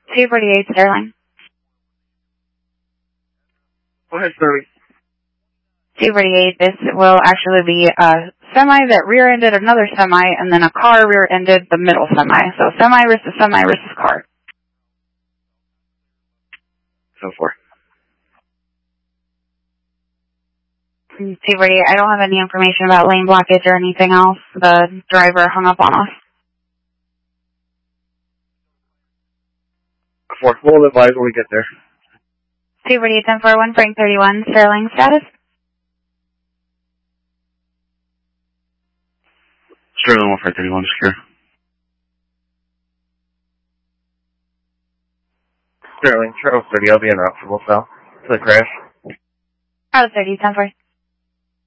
248 Sterling. Go ahead, Sterling. 248, this will actually be a semi that rear-ended another semi, and then a car rear-ended the middle semi. So semi versus car. So forth. 248, I don't have any information about lane blockage or anything else. The driver hung up on us. Forth, we'll advise when we get there. 248, 1041, Frank 31, Sterling status. Sterling 1531, secure. Sterling, Charles 30, I'll be en route for Wolf South to the crash. Oh, 30, 1040.